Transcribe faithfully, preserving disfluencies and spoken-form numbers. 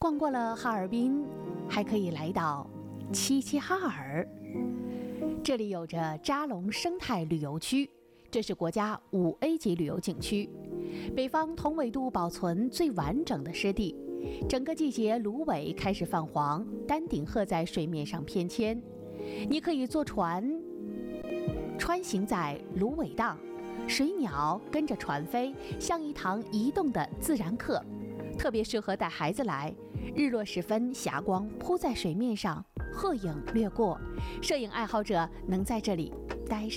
逛过了哈尔滨，还可以来到齐齐哈尔。这里有着扎龙生态旅游区，这是国家五 A 级旅游景区，北方同纬度保存最完整的湿地。整个季节，芦苇开始泛黄，丹顶鹤在水面上翩跹。你可以坐船穿行在芦苇荡，水鸟跟着船飞，像一堂移动的自然课，特别适合带孩子来。日落时分，霞光铺在水面上，鹤影掠过，摄影爱好者能在这里待上